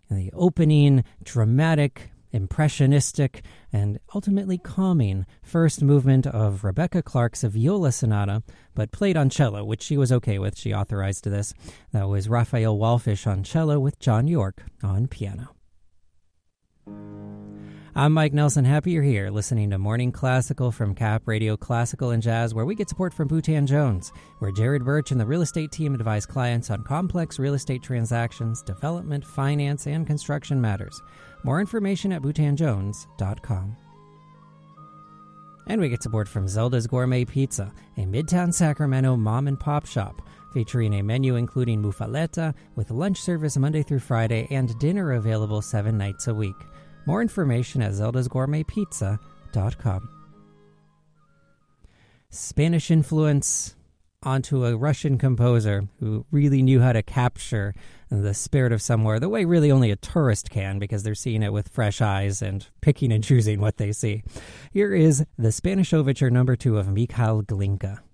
The opening, dramatic, impressionistic, and ultimately calming first movement of Rebecca Clark's Viola Sonata, but played on cello, which she was okay with. She authorized this. That was Raphael Wallfisch on cello with John York on piano. I'm Mike Nelson. Happy you're here, listening to Morning Classical from Cap Radio Classical and Jazz, where we get support from Bhutan Jones, where Jared Birch and the real estate team advise clients on complex real estate transactions, development, finance, and construction matters. More information at bhutanjones.com. And we get support from Zelda's Gourmet Pizza, a Midtown Sacramento mom-and-pop shop, featuring a menu including muffaletta, with lunch service Monday through Friday and dinner available 7 nights a week. More information at zeldasgourmetpizza.com. Spanish influence onto a Russian composer who really knew how to capture the spirit of somewhere the way really only a tourist can, because they're seeing it with fresh eyes and picking and choosing what they see. Here is the Spanish Overture No. 2 of Mikhail Glinka.